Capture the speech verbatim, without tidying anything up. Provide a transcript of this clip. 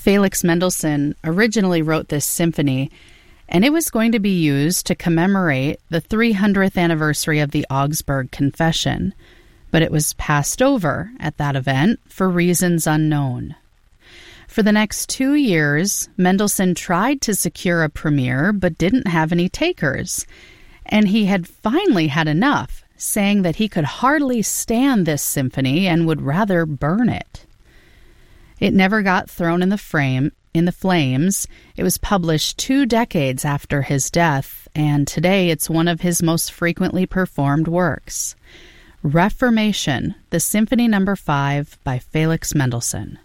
Felix Mendelssohn originally wrote this symphony, and it was going to be used to commemorate the three hundredth anniversary of the Augsburg Confession, but it was passed over at that event for reasons unknown. For the next two years, Mendelssohn tried to secure a premiere but didn't have any takers, and he had finally had enough, saying that he could hardly stand this symphony and would rather burn it. It never got thrown in the frame in the flames. It was published two decades after his death, and today it's one of his most frequently performed works. Reformation, the Symphony Number Five by Felix Mendelssohn.